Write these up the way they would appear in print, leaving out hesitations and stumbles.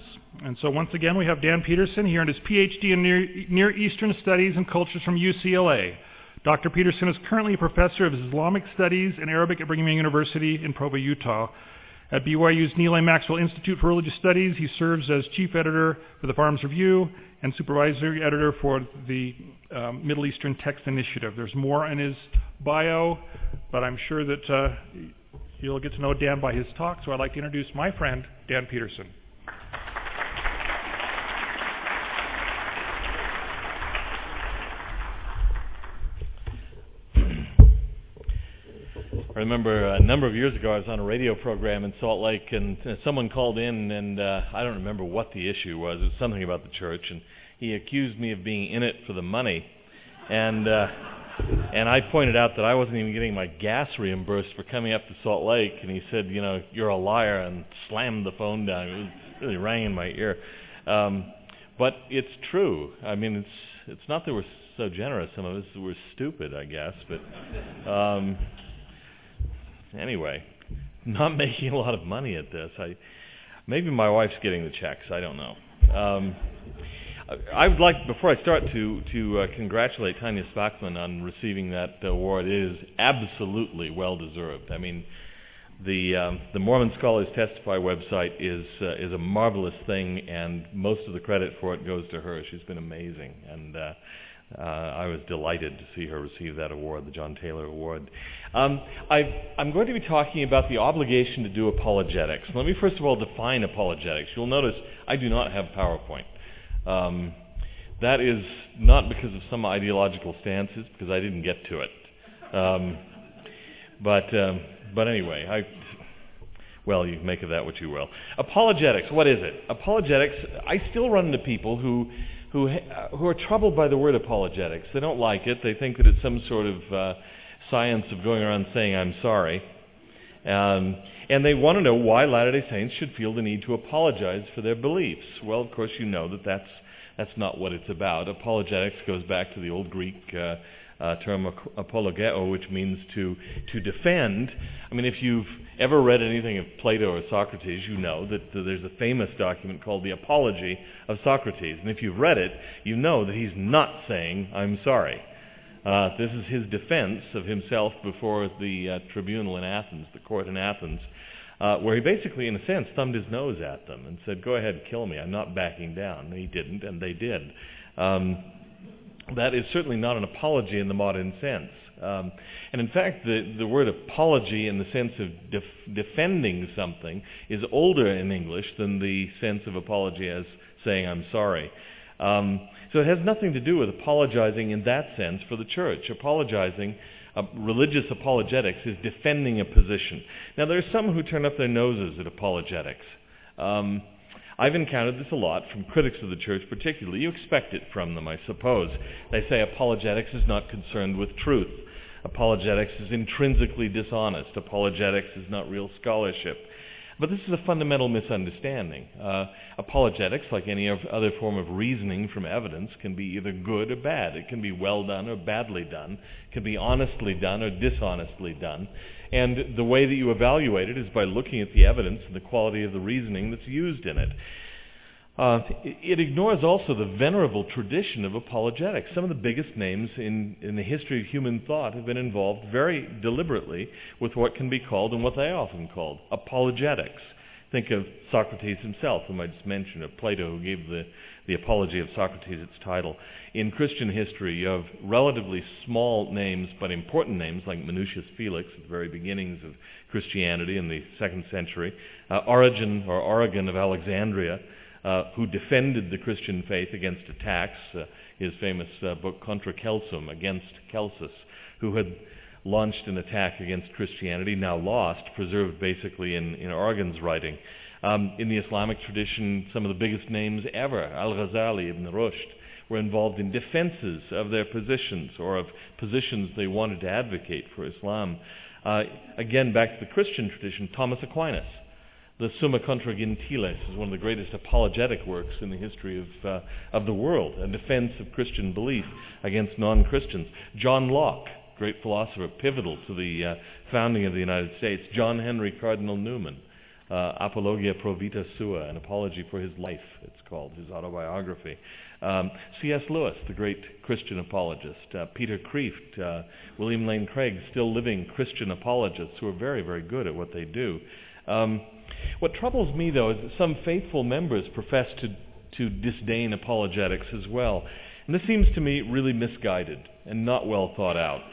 conference. And so once again, we have Dan Peterson. He earned his PhD in Near Eastern Studies and Cultures from UCLA. Dr. Peterson is currently a professor of Islamic Studies and Arabic at Brigham Young University in Provo, Utah. At BYU's Neal A. Maxwell Institute for Religious Studies, he serves as chief editor for the Farms Review and supervisory editor for the Middle Eastern Text Initiative. There's more in his bio, but I'm sure that you'll get to know Dan by his talk, so I'd like to introduce my friend, Dan Peterson. I remember a number of years ago I was on a radio program in Salt Lake, and someone called in, and I don't remember what the issue was. It was something about the church, and he accused me of being in it for the money, and I pointed out that I wasn't even getting my gas reimbursed for coming up to Salt Lake, and he said, you know, you're a liar, and slammed the phone down. It really rang in my ear. But it's true. I mean, it's not that we're so generous. Some of us were stupid, I guess, but anyway, not making a lot of money at this. Maybe my wife's getting the checks. I don't know. I would like, before I start, to congratulate Tanya Spackman on receiving that award. It is absolutely well deserved. I mean, the Mormon Scholars Testify website is a marvelous thing, and most of the credit for it goes to her. She's been amazing, and I was delighted to see her receive that award, the John Taylor Award. I'm going to be talking about the obligation to do apologetics. Let me first of all define apologetics. You'll notice I do not have PowerPoint. That is not because of some ideological stances, because I didn't get to it. But anyway, well, you make of that what you will. Apologetics, what is it? Apologetics, I still run into people who are troubled by the word apologetics. They don't like it. They think that it's some sort of science of going around saying, I'm sorry. And they want to know why Latter-day Saints should feel the need to apologize for their beliefs. Well, of course, you know that that's not what it's about. Apologetics goes back to the old Greek term apologeo, which means to defend. I mean, if you've ever read anything of Plato or Socrates, you know that there's a famous document called the Apology of Socrates. And if you've read it, you know that he's not saying, I'm sorry. This is his defense of himself before the tribunal in Athens, the court in Athens, where he basically, in a sense, thumbed his nose at them and said, go ahead, kill me, I'm not backing down. And he didn't, and they did. That is certainly not an apology in the modern sense. And in fact, the word apology in the sense of defending something is older in English than the sense of apology as saying, I'm sorry. So it has nothing to do with apologizing in that sense for the church. Apologizing, religious apologetics, is defending a position. Now, there are some who turn up their noses at apologetics. I've encountered this a lot from critics of the church particularly. You expect it from them, I suppose. They say apologetics is not concerned with truth. Apologetics is intrinsically dishonest. Apologetics is not real scholarship. But this is a fundamental misunderstanding. Apologetics, like any other form of reasoning from evidence, can be either good or bad. It can be well done or badly done. It can be honestly done or dishonestly done. And the way that you evaluate it is by looking at the evidence and the quality of the reasoning that's used in it. It ignores also the venerable tradition of apologetics. Some of the biggest names in the history of human thought have been involved very deliberately with what can be called, and what they often called, apologetics. Think of Socrates himself, whom I just mentioned, of Plato, who gave the Apology of Socrates its title. In Christian history, you have relatively small names, but important names, like Minucius Felix, at the very beginnings of Christianity in the 2nd century. Origen of Alexandria, who defended the Christian faith against attacks, his famous book Contra Celsum, against Celsus, who had launched an attack against Christianity, now lost, preserved basically in Origen's writing. In the Islamic tradition, some of the biggest names ever, Al-Ghazali, Ibn Rushd, were involved in defenses of their positions or of positions they wanted to advocate for Islam. Again, back to the Christian tradition, Thomas Aquinas. The Summa Contra Gentiles is one of the greatest apologetic works in the history of the world, a defense of Christian belief against non-Christians. John Locke, great philosopher, pivotal to the founding of the United States. John Henry Cardinal Newman, Apologia pro vita sua, an apology for his life, it's called, his autobiography. C.S. Lewis, the great Christian apologist. Peter Kreeft, William Lane Craig, still living Christian apologists who are very, very good at what they do. What troubles me, though, is that some faithful members profess to disdain apologetics as well. And this seems to me really misguided and not well thought out.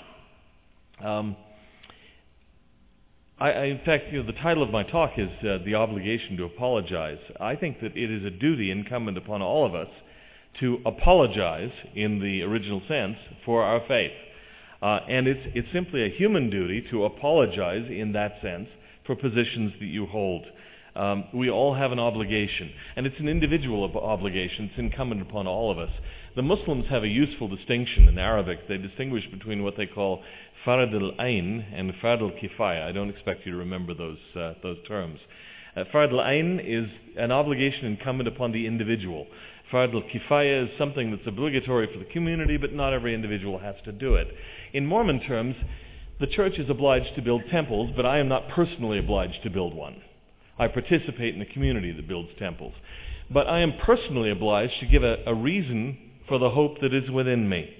In fact, the title of my talk is The Obligation to Apologize. I think that it is a duty incumbent upon all of us to apologize, in the original sense, for our faith. And it's simply a human duty to apologize in that sense for positions that you hold. We all have an obligation, and it's an individual obligation. It's incumbent upon all of us. The Muslims have a useful distinction in Arabic. They distinguish between what they call Fard al-Ain and Fard al-Kifaya. I don't expect you to remember those terms. Fard al-Ain is an obligation incumbent upon the individual. Fard al-Kifaya is something that's obligatory for the community, but not every individual has to do it. In Mormon terms, the church is obliged to build temples, but I am not personally obliged to build one. I participate in a community that builds temples. But I am personally obliged to give a reason for the hope that is within me.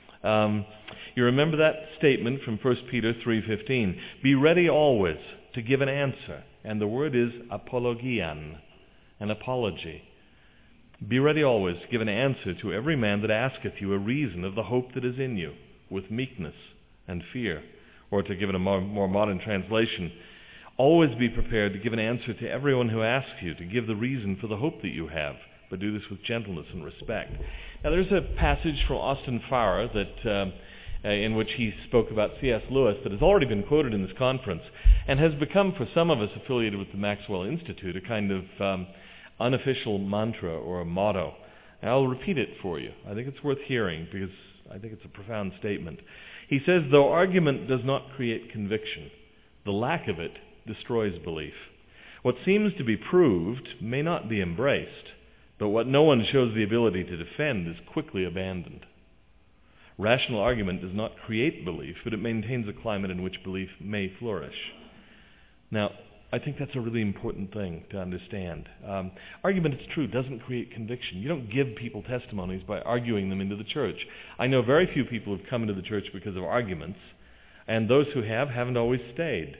You remember that statement from 1 Peter 3:15. Be ready always to give an answer. And the word is apologian, an apology. Be ready always to give an answer to every man that asketh you a reason of the hope that is in you, with meekness and fear. Or to give it a more modern translation, always be prepared to give an answer to everyone who asks you, to give the reason for the hope that you have, but do this with gentleness and respect. Now there's a passage from Austin Farrer that in which he spoke about C.S. Lewis that has already been quoted in this conference and has become, for some of us affiliated with the Maxwell Institute, a kind of unofficial mantra or a motto. And I'll repeat it for you. I think it's worth hearing because I think it's a profound statement. He says, though argument does not create conviction, the lack of it destroys belief. What seems to be proved may not be embraced, but what no one shows the ability to defend is quickly abandoned. Rational argument does not create belief, but it maintains a climate in which belief may flourish. Now, I think that's a really important thing to understand. Argument, it's true, doesn't create conviction. You don't give people testimonies by arguing them into the church. I know very few people who have come into the church because of arguments, and those who have haven't always stayed.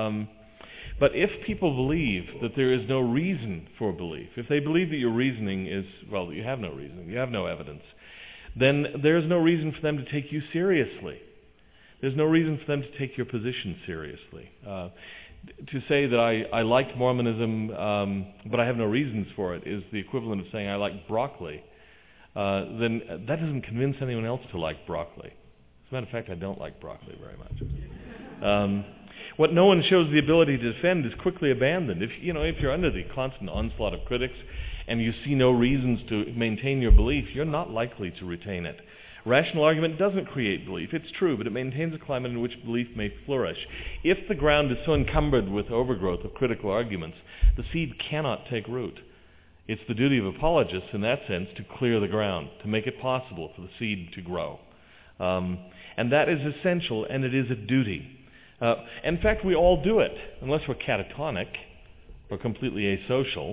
But if people believe that there is no reason for belief, if they believe that your reasoning is, well, you have no reasoning, you have no evidence, then there's no reason for them to take you seriously. There's no reason for them to take your position seriously. To say that I liked Mormonism, but I have no reasons for it, is the equivalent of saying I like broccoli. Then that doesn't convince anyone else to like broccoli. As a matter of fact, I don't like broccoli very much. What no one shows the ability to defend is quickly abandoned. If you're under the constant onslaught of critics and you see no reasons to maintain your belief, you're not likely to retain it. Rational argument doesn't create belief. It's true, but it maintains a climate in which belief may flourish. If the ground is so encumbered with overgrowth of critical arguments, the seed cannot take root. It's the duty of apologists in that sense to clear the ground, to make it possible for the seed to grow. And that is essential, and it is a duty. In fact, we all do it, unless we're catatonic or completely asocial.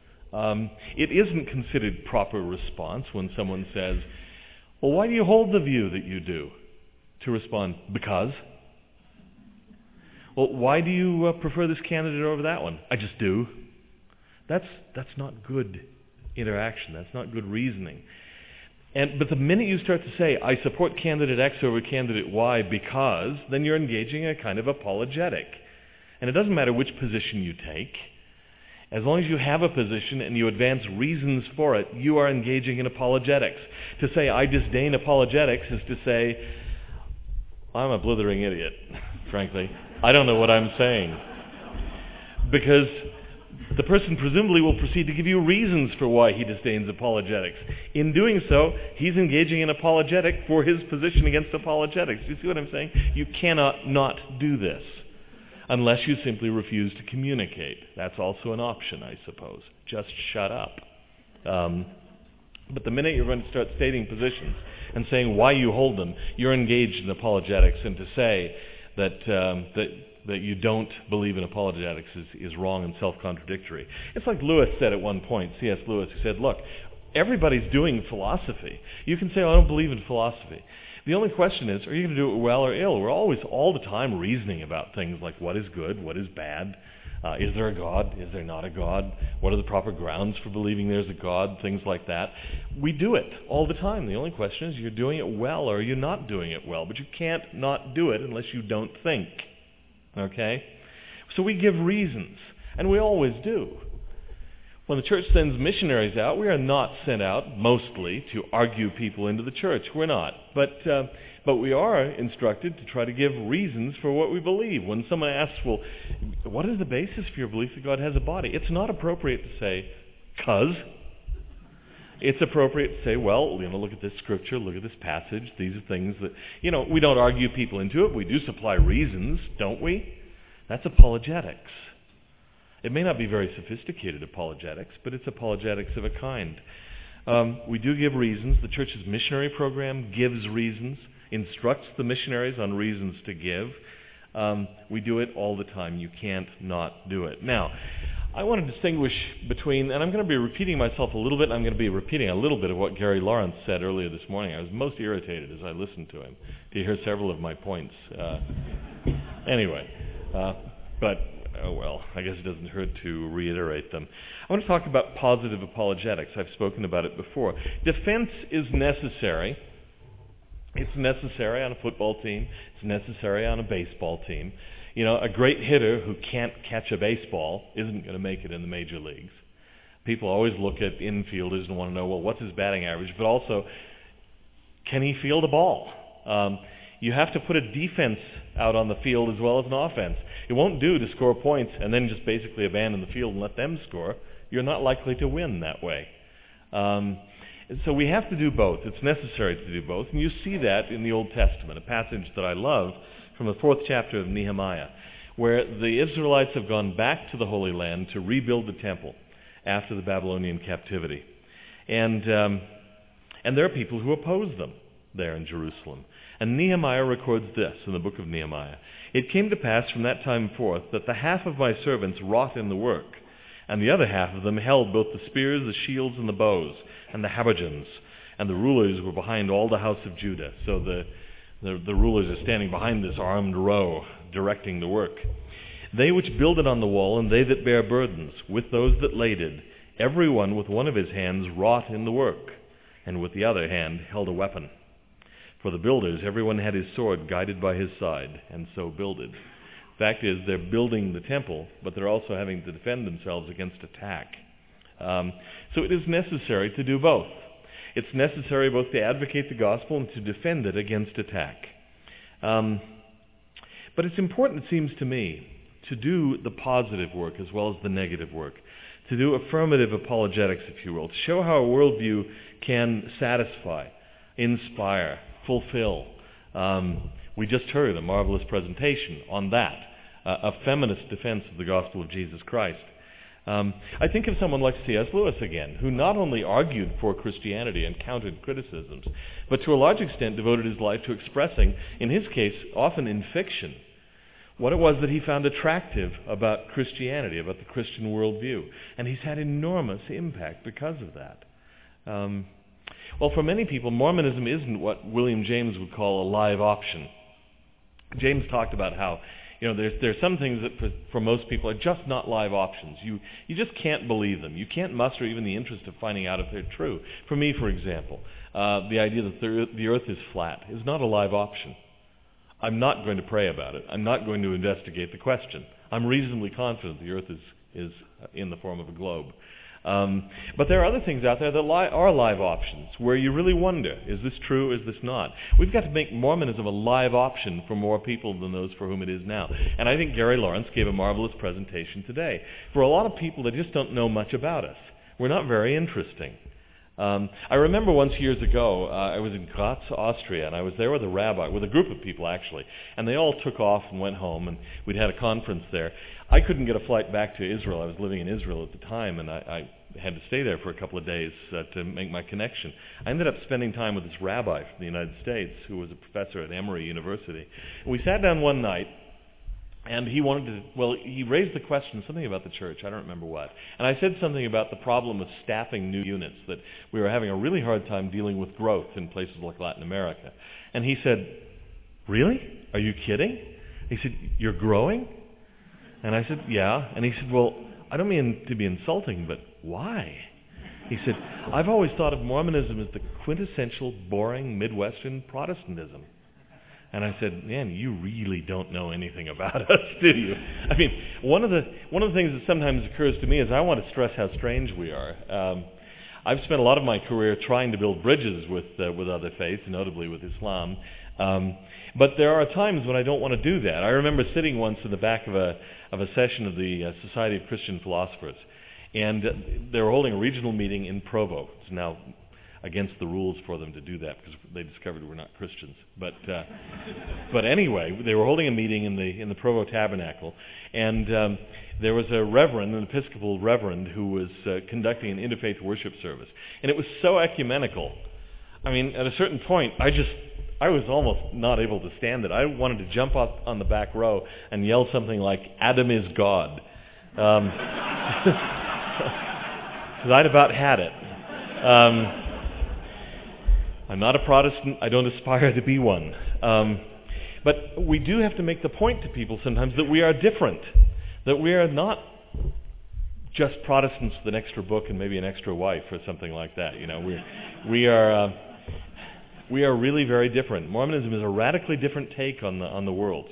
It isn't considered proper response when someone says, well, why do you hold the view that you do? To respond, because. Well, why do you prefer this candidate over that one? I just do. That's not good interaction. That's not good reasoning. But the minute you start to say, I support candidate X over candidate Y because, then you're engaging in a kind of apologetic. And it doesn't matter which position you take. As long as you have a position and you advance reasons for it, you are engaging in apologetics. To say, I disdain apologetics is to say, I'm a blithering idiot, frankly. I don't know what I'm saying. Because the person presumably will proceed to give you reasons for why he disdains apologetics. In doing so, he's engaging in apologetic for his position against apologetics. Do you see what I'm saying? You cannot not do this unless you simply refuse to communicate. That's also an option, I suppose. Just shut up. But the minute you're going to start stating positions and saying why you hold them, you're engaged in apologetics. And to say that that you don't believe in apologetics is wrong and self-contradictory. It's like Lewis said at one point, C.S. Lewis, who said, look, everybody's doing philosophy. You can say, I don't believe in philosophy. The only question is, are you going to do it well or ill? We're always, all the time, reasoning about things like what is good, what is bad. Is there a God? Is there not a God? What are the proper grounds for believing there's a God? Things like that. We do it all the time. The only question is, you're doing it well or are you not doing it well? But you can't not do it unless you don't think. Okay? So we give reasons, and we always do. When the church sends missionaries out, we are not sent out mostly to argue people into the church. We're not. But we are instructed to try to give reasons for what we believe. When someone asks, well, what is the basis for your belief that God has a body? It's not appropriate to say, 'cause. It's appropriate to say, well, look at this scripture, look at this passage. These are things that, we don't argue people into it. We do supply reasons, don't we? That's apologetics. It may not be very sophisticated apologetics, but it's apologetics of a kind. We do give reasons. The church's missionary program gives reasons, instructs the missionaries on reasons to give. We do it all the time. You can't not do it. Now, I want to distinguish between, and I'm going to be repeating myself a little bit, I'm going to be repeating a little bit of what Gary Lawrence said earlier this morning. I was most irritated as I listened to him to hear several of my points. I guess it doesn't hurt to reiterate them. I want to talk about positive apologetics. I've spoken about it before. Defense is necessary. It's necessary on a football team. It's necessary on a baseball team. A great hitter who can't catch a baseball isn't going to make it in the major leagues. People always look at infielders and want to know, well, what's his batting average? But also, can he field a ball? You have to put a defense out on the field as well as an offense. It won't do to score points and then just basically abandon the field and let them score. You're not likely to win that way. So we have to do both. It's necessary to do both. And you see that in the Old Testament, a passage that I love from the 4th chapter of Nehemiah, where the Israelites have gone back to the Holy Land to rebuild the temple after the Babylonian captivity. And there are people who oppose them there in Jerusalem. And Nehemiah records this in the book of Nehemiah. It came to pass from that time forth that the half of my servants wrought in the work, and the other half of them held both the spears, the shields, and the bows, and the habergeons, and the rulers were behind all the house of Judah. So the rulers are standing behind this armed row, directing the work. They which builded on the wall, and they that bare burdens, with those that laded, every one with one of his hands wrought in the work, and with the other hand held a weapon. For the builders, everyone had his sword guided by his side, and so builded. Fact is, they're building the temple, but they're also having to defend themselves against attack. So it is necessary to do both. It's necessary both to advocate the gospel and to defend it against attack. But it's important, it seems to me, to do the positive work as well as the negative work, to do affirmative apologetics, if you will, to show how a worldview can satisfy, inspire, fulfill. We just heard a marvelous presentation on that, a feminist defense of the gospel of Jesus Christ. I think of someone like C.S. Lewis again, who not only argued for Christianity and countered criticisms, but to a large extent devoted his life to expressing, in his case, often in fiction, what it was that he found attractive about Christianity, about the Christian worldview. And he's had enormous impact because of that. Well, for many people, Mormonism isn't what William James would call a live option. James talked about how, there's some things that for most people are just not live options. You just can't believe them. You can't muster even the interest of finding out if they're true. For me, for example, the idea that the earth is flat is not a live option. I'm not going to pray about it. I'm not going to investigate the question. I'm reasonably confident the earth is in the form of a globe. But there are other things out there that are live options, where you really wonder, is this true, is this not? We've got to make Mormonism a live option for more people than those for whom it is now. And I think Gary Lawrence gave a marvelous presentation today. For a lot of people, they just don't know much about us. We're not very interesting. I remember once years ago, I was in Graz, Austria, and I was there with a group of people actually, and they all took off and went home, and we'd had a conference there. I couldn't get a flight back to Israel. I was living in Israel at the time, and I had to stay there for a couple of days to make my connection. I ended up spending time with this rabbi from the United States who was a professor at Emory University. And we sat down one night, And he raised the question, something about the church, I don't remember what. And I said something about the problem of staffing new units, that we were having a really hard time dealing with growth in places like Latin America. And he said, "Really? Are you kidding?" He said, "You're growing?" And I said, "Yeah." And he said, "Well, I don't mean to be insulting, but why?" He said, "I've always thought of Mormonism as the quintessential boring Midwestern Protestantism." And I said, "Man, you really don't know anything about us, do you?" I mean, one of the things that sometimes occurs to me is I want to stress how strange we are. I've spent a lot of my career trying to build bridges with other faiths, notably with Islam. But there are times when I don't want to do that. I remember sitting once in the back of a session of the Society of Christian Philosophers, and they were holding a regional meeting in Provo. It's now against the rules for them to do that because they discovered we're not Christians. But anyway, they were holding a meeting in the Provo Tabernacle, and there was a reverend, an Episcopal reverend, who was conducting an interfaith worship service, and it was so ecumenical. I mean, at a certain point, I was almost not able to stand it. I wanted to jump up on the back row and yell something like, "Adam is God," because I'd about had it. I'm not a Protestant. I don't aspire to be one. But we do have to make the point to people sometimes that we are different, that we are not just Protestants with an extra book and maybe an extra wife or something like that. You know, we are really very different. Mormonism is a radically different take on the world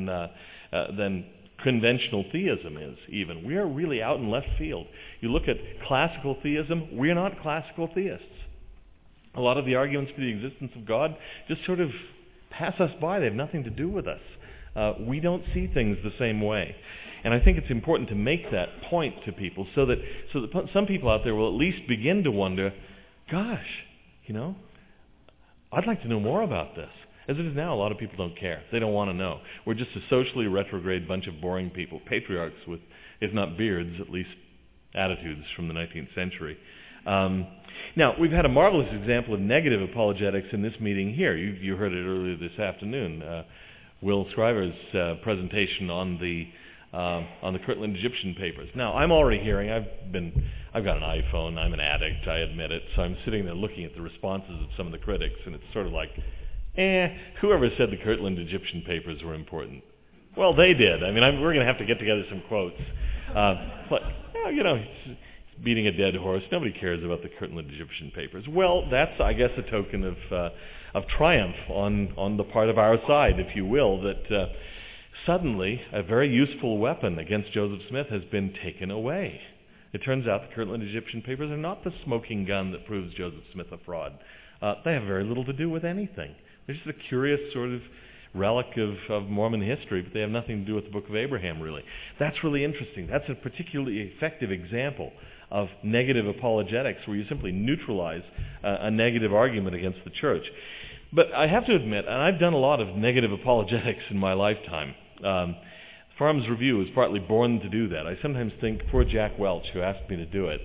than conventional theism is. Even we are really out in left field. You look at classical theism; we're not classical theists. A lot of the arguments for the existence of God just sort of pass us by. They have nothing to do with us. We don't see things the same way. And I think it's important to make that point to people so that some people out there will at least begin to wonder, gosh, you know, I'd like to know more about this. As it is now, a lot of people don't care. They don't want to know. We're just a socially retrograde bunch of boring people, patriarchs with, if not beards, at least attitudes from the 19th century. Now, we've had a marvelous example of negative apologetics in this meeting here. You heard it earlier this afternoon. Will Scriver's presentation on the Kirtland Egyptian papers. Now, I'm already hearing. I've got an iPhone. I'm an addict. I admit it. So I'm sitting there looking at the responses of some of the critics, and it's sort of like, whoever said the Kirtland Egyptian papers were important? Well, they did. I mean, we're going to have to get together some quotes. But you know, it's beating a dead horse. Nobody cares about the Kirtland Egyptian papers. Well, that's, I guess, a token of triumph on the part of our side, if you will, that suddenly a very useful weapon against Joseph Smith has been taken away. It turns out the Kirtland Egyptian papers are not the smoking gun that proves Joseph Smith a fraud. They have very little to do with anything. They're just a curious sort of relic of Mormon history, but they have nothing to do with the Book of Abraham, really. That's really interesting. That's a particularly effective example of negative apologetics, where you simply neutralize a negative argument against the church. But I have to admit, and I've done a lot of negative apologetics in my lifetime. Farms Review was partly born to do that. I sometimes think poor Jack Welch, who asked me to do it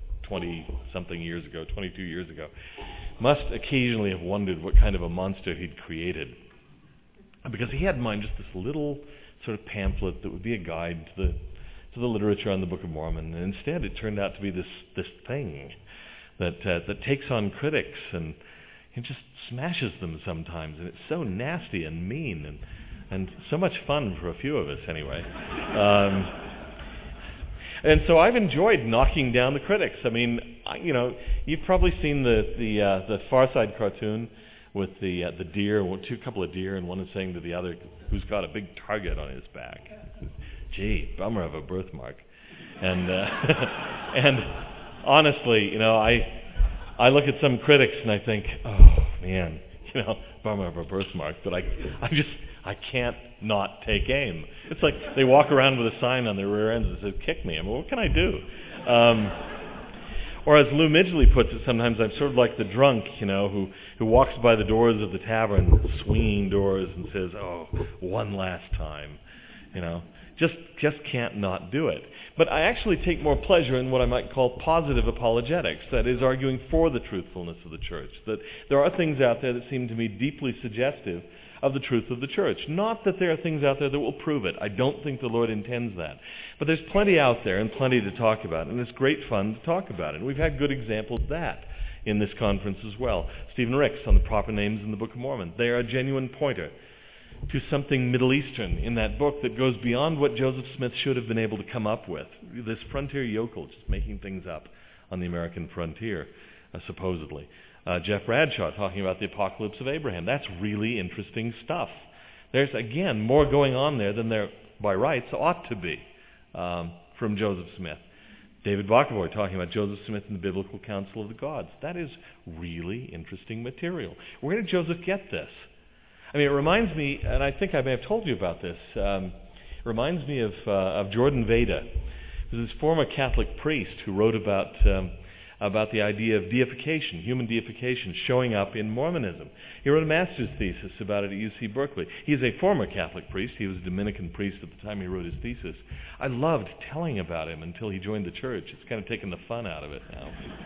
22 years ago, must occasionally have wondered what kind of a monster he'd created. Because he had in mind just this little sort of pamphlet that would be a guide to the literature on the Book of Mormon, and instead it turned out to be this thing that takes on critics and it just smashes them sometimes, and it's so nasty and mean and so much fun for a few of us anyway. And so I've enjoyed knocking down the critics. I mean, you've probably seen the Far Side cartoon with the deer, a couple of deer, and one is saying to the other, who's got a big target on his back, "Gee, bummer of a birthmark." And and honestly, I look at some critics and I think, oh man, bummer of a birthmark. But I can't not take aim. It's like they walk around with a sign on their rear ends that says, "Kick me." I mean, what can I do? Or as Lou Midgley puts it, sometimes I'm sort of like the drunk, who walks by the doors of the tavern, swinging doors, and says, "Oh, one last time." Just can't not do it. But I actually take more pleasure in what I might call positive apologetics, that is, arguing for the truthfulness of the church. That there are things out there that seem to me deeply suggestive of the truth of the church. Not that there are things out there that will prove it. I don't think the Lord intends that. But there's plenty out there and plenty to talk about, and it's great fun to talk about it. And we've had good examples of that in this conference as well. Stephen Ricks on the proper names in the Book of Mormon. They are a genuine pointer to something Middle Eastern in that book that goes beyond what Joseph Smith should have been able to come up with. This frontier yokel just making things up on the American frontier, supposedly. Jeff Bradshaw talking about the apocalypse of Abraham. That's really interesting stuff. There's, again, more going on there than there, by rights, ought to be from Joseph Smith. David Bockavoy talking about Joseph Smith and the Biblical Council of the Gods. That is really interesting material. Where did Joseph get this? I mean, it reminds me, and I think I may have told you about this, it reminds me of Jordan Veda, who's this former Catholic priest who wrote about the idea of deification, human deification, showing up in Mormonism. He wrote a master's thesis about it at UC Berkeley. He's a former Catholic priest. He was a Dominican priest at the time he wrote his thesis. I loved telling about him until he joined the church. It's kind of taken the fun out of it now.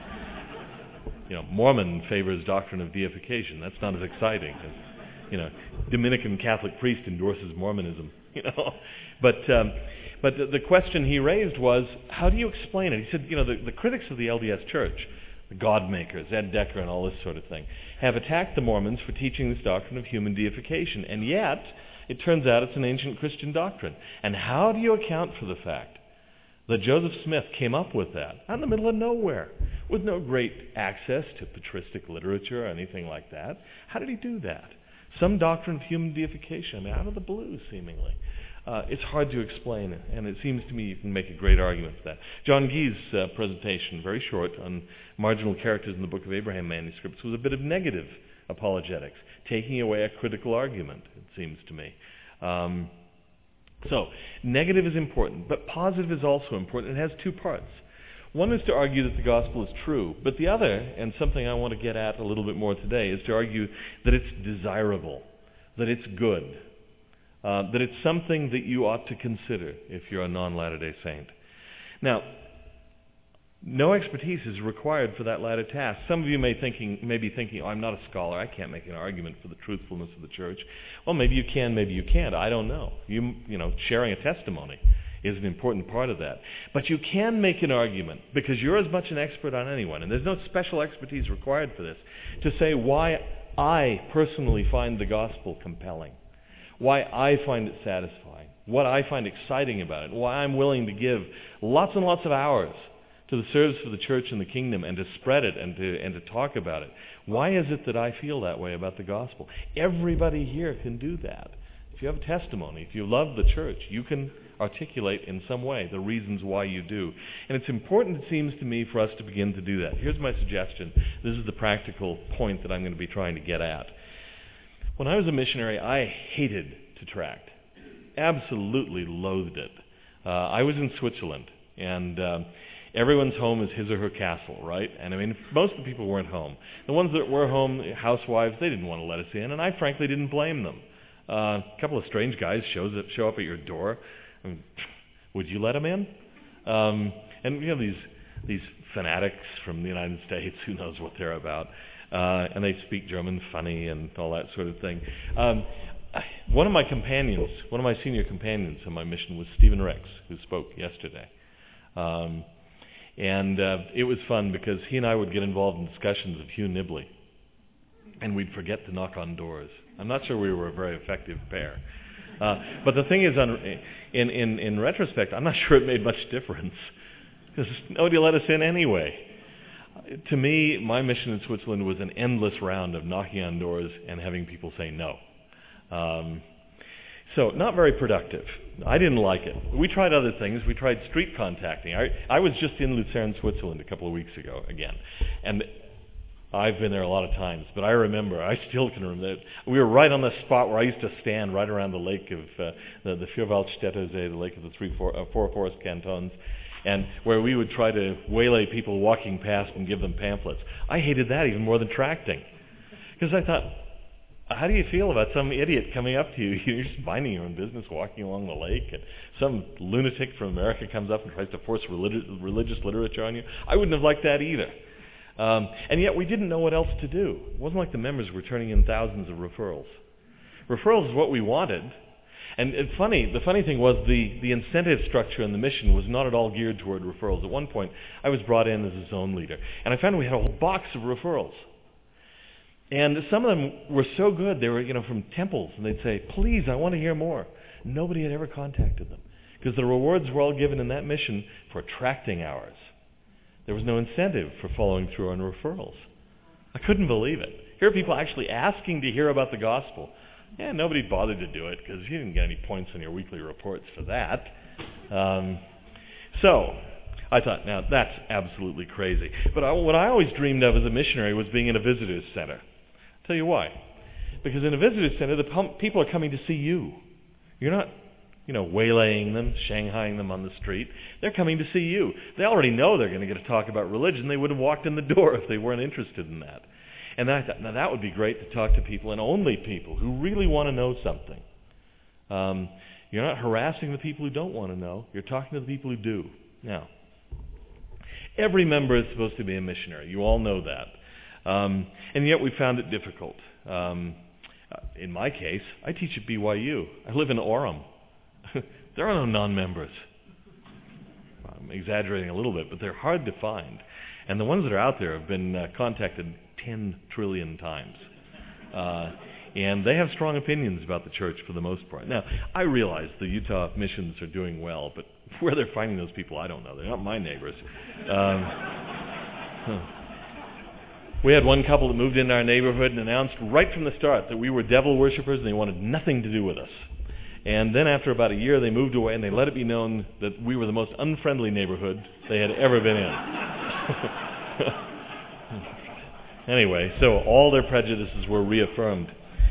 Mormon favors doctrine of deification. That's not as exciting as, Dominican Catholic priest endorses Mormonism, But the question he raised was, how do you explain it? He said, the critics of the LDS Church, the God makers, Ed Decker and all this sort of thing, have attacked the Mormons for teaching this doctrine of human deification. And yet, it turns out it's an ancient Christian doctrine. And how do you account for the fact that Joseph Smith came up with that out in the middle of nowhere, with no great access to patristic literature or anything like that? How did he do that? Some doctrine of human deification, out of the blue, seemingly. It's hard to explain, and it seems to me you can make a great argument for that. John Gee's presentation, very short, on marginal characters in the Book of Abraham manuscripts, was a bit of negative apologetics, taking away a critical argument, it seems to me. So, negative is important, but positive is also important. It has two parts. One is to argue that the gospel is true, but the other, and something I want to get at a little bit more today, is to argue that it's desirable, that it's good, that it's something that you ought to consider if you're a non-Latter-day Saint. Now, no expertise is required for that latter task. Some of you may be thinking, I'm not a scholar, I can't make an argument for the truthfulness of the church. Well, maybe you can, maybe you can't, I don't know. Sharing a testimony is an important part of that. But you can make an argument, because you're as much an expert on anyone, and there's no special expertise required for this, to say why I personally find the gospel compelling, why I find it satisfying, what I find exciting about it, why I'm willing to give lots and lots of hours to the service of the church and the kingdom and to spread it and to talk about it. Why is it that I feel that way about the gospel? Everybody here can do that. If you have a testimony, if you love the church, you can articulate in some way the reasons why you do. And it's important, it seems to me, for us to begin to do that. Here's my suggestion. This is the practical point that I'm going to be trying to get at. When I was a missionary, I hated to tract. Absolutely loathed it. I was in Switzerland, and everyone's home is his or her castle, right? And I mean, most of the people weren't home. The ones that were home, housewives, they didn't want to let us in, and I frankly didn't blame them. A couple of strange guys show up at your door. I mean, would you let them in? And you have these fanatics from the United States, who knows what they're about, and they speak German funny and all that sort of thing. One of my senior companions on my mission was Stephen Ricks, who spoke yesterday. And it was fun because he and I would get involved in discussions of Hugh Nibley, and we'd forget to knock on doors. I'm not sure we were a very effective pair. But the thing is, in retrospect, I'm not sure it made much difference, because nobody let us in anyway. To me, my mission in Switzerland was an endless round of knocking on doors and having people say no. So, not very productive. I didn't like it. We tried other things. We tried street contacting. I was just in Lucerne, Switzerland a couple of weeks ago again. And I've been there a lot of times, but I still can remember that we were right on the spot where I used to stand right around the lake of the Vierwaldstätter See, the lake of the four forest cantons, and where we would try to waylay people walking past and give them pamphlets. I hated that even more than tracting, because I thought, How do you feel about some idiot coming up to you? You're just minding your own business, walking along the lake, and some lunatic from America comes up and tries to force religious literature on you? I wouldn't have liked that either. And yet we didn't know what else to do. It wasn't like the members were turning in thousands of referrals. Referrals is what we wanted. And the funny thing was the incentive structure in the mission was not at all geared toward referrals. At one point, I was brought in as a zone leader, and I found we had a whole box of referrals. And some of them were so good, they were from temples, and they'd say, please, I want to hear more. Nobody had ever contacted them, because the rewards were all given in that mission for attracting hours. There was no incentive for following through on referrals. I couldn't believe it. Here are people actually asking to hear about the gospel. Yeah, nobody bothered to do it, because you didn't get any points on your weekly reports for that. So I thought, now that's absolutely crazy. But what I always dreamed of as a missionary was being in a visitor's center. I'll tell you why. Because in a visitor's center, the people are coming to see you. You're not, waylaying them, shanghaiing them on the street. They're coming to see you. They already know they're going to get to talk about religion. They would have walked in the door if they weren't interested in that. And I thought, now that would be great to talk to people, and only people who really want to know something. You're not harassing the people who don't want to know. You're talking to the people who do. Now, every member is supposed to be a missionary. You all know that. And yet we found it difficult. In my case, I teach at BYU. I live in Orem. There are no non-members. I'm exaggerating a little bit, but they're hard to find. And the ones that are out there have been contacted 10 trillion times. And they have strong opinions about the church for the most part. Now, I realize the Utah missions are doing well, but where they're finding those people, I don't know. They're not my neighbors. We had one couple that moved into our neighborhood and announced right from the start that we were devil worshippers and they wanted nothing to do with us. And then after about a year, they moved away and they let it be known that we were the most unfriendly neighborhood they had ever been in. Anyway, so all their prejudices were reaffirmed.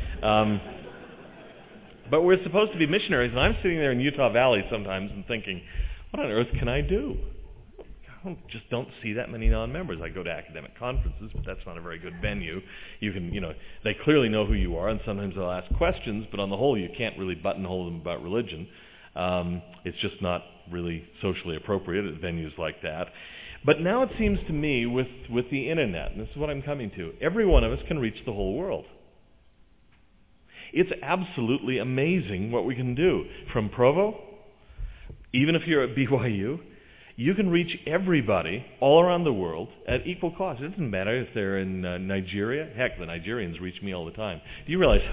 But we're supposed to be missionaries, and I'm sitting there in Utah Valley sometimes and thinking, what on earth can I do? I just don't see that many non-members. I go to academic conferences, but that's not a very good venue. You can, they clearly know who you are, and sometimes they'll ask questions, but on the whole, you can't really buttonhole them about religion. It's just not really socially appropriate at venues like that. But now it seems to me with the internet, and this is what I'm coming to, every one of us can reach the whole world. It's absolutely amazing what we can do. From Provo, even if you're at BYU, you can reach everybody all around the world at equal cost. It doesn't matter if they're in Nigeria. Heck, the Nigerians reach me all the time. Do you realize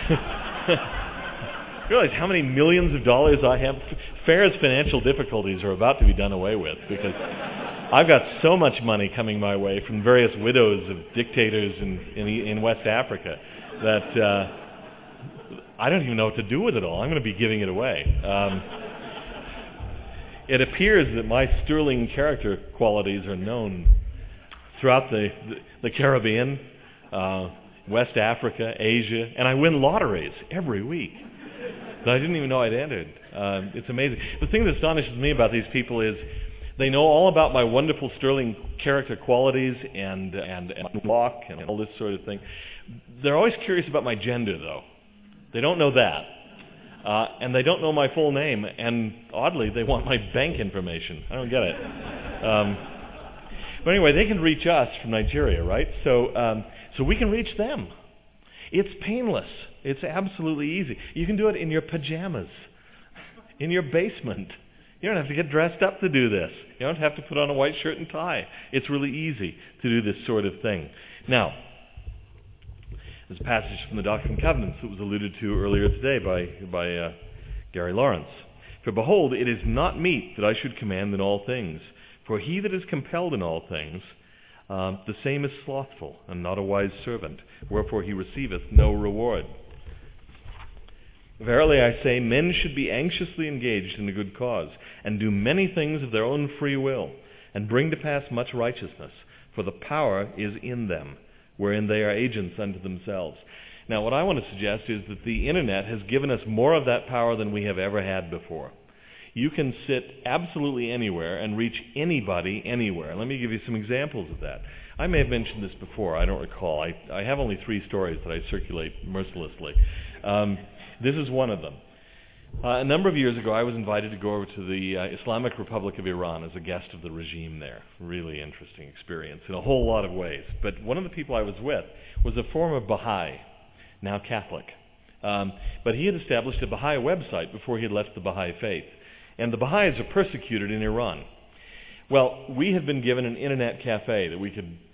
how many millions of dollars I have? Fair's financial difficulties are about to be done away with because I've got so much money coming my way from various widows of dictators in West Africa that I don't even know what to do with it all. I'm going to be giving it away. It appears that my sterling character qualities are known throughout the Caribbean, West Africa, Asia, and I win lotteries every week that I didn't even know I'd entered. It's amazing. The thing that astonishes me about these people is they know all about my wonderful sterling character qualities and walk and all this sort of thing. They're always curious about my gender, though. They don't know that. And they don't know my full name, and oddly, they want my bank information. I don't get it. But anyway, they can reach us from Nigeria, right? So we can reach them. It's painless. It's absolutely easy. You can do it in your pajamas, in your basement. You don't have to get dressed up to do this. You don't have to put on a white shirt and tie. It's really easy to do this sort of thing. Now, there's a passage from the Doctrine and Covenants that was alluded to earlier today by Gary Lawrence. For behold, it is not meet that I should command in all things. For he that is compelled in all things, the same is slothful, and not a wise servant. Wherefore he receiveth no reward. Verily I say, men should be anxiously engaged in a good cause, and do many things of their own free will, and bring to pass much righteousness, for the power is in them, wherein they are agents unto themselves. Now, what I want to suggest is that the internet has given us more of that power than we have ever had before. You can sit absolutely anywhere and reach anybody anywhere. Let me give you some examples of that. I may have mentioned this before, I don't recall. I have only 3 stories that I circulate mercilessly. This is one of them. A number of years ago, I was invited to go over to the Islamic Republic of Iran as a guest of the regime there. Really interesting experience in a whole lot of ways. But one of the people I was with was a former Baha'i, now Catholic. But he had established a Baha'i website before he had left the Baha'i faith. And the Baha'is are persecuted in Iran. Well, we had been given an internet cafe that we could